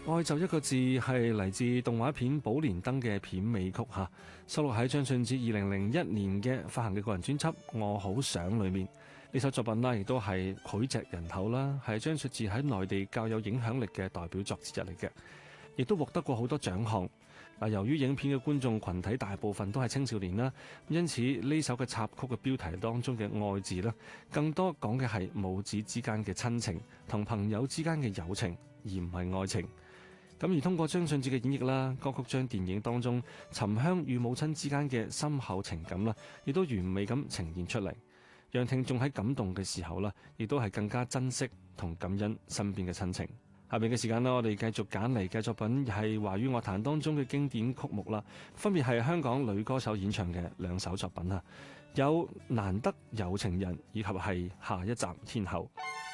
愛就一個字係嚟自動畫片《寶蓮燈》嘅片尾曲嚇，收錄喺張信哲2001年嘅發行嘅個人專輯《我好想》裏面。呢首作品啦，亦都係膾炙人口啦，係張信哲喺內地較有影響力嘅代表作之一嚟嘅，亦都獲得過好多獎項。嗱，由於影片嘅觀眾群體大部分都係青少年啦，因此呢首嘅插曲嘅標題當中嘅愛字呢，更多講嘅係母子之間嘅親情同朋友之間嘅友情，而唔係愛情。咁而通過張信哲嘅演繹啦，歌曲將電影當中沉香與母親之間嘅深厚情感啦，亦都完美咁呈現出嚟，讓聽眾喺感動嘅時候啦，亦都係更加珍惜同感恩身邊嘅親情。下面嘅時間啦，我哋繼續揀嚟嘅作品係華語樂壇當中嘅經典曲目啦，分別係香港女歌手演唱嘅兩首作品啊，有難得有情人以及係下一站天后。